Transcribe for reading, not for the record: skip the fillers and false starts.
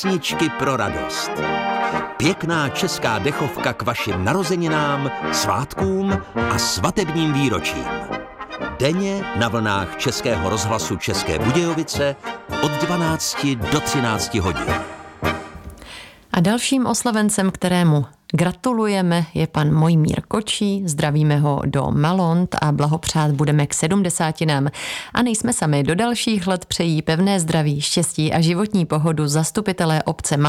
Písničky pro radost. Pěkná česká dechovka k vašim narozeninám, svátkům a svatebním výročím. Denně na vlnách Českého rozhlasu České Budějovice od 12 do 13 hodin. A dalším oslavencem, kterému gratulujeme, je pan Mojmír Kočí. Zdravíme ho do Malont a blahopřát budeme k 70. A nejsme sami. Do dalších let přejí pevné zdraví, štěstí a životní pohodu zastupitelé obce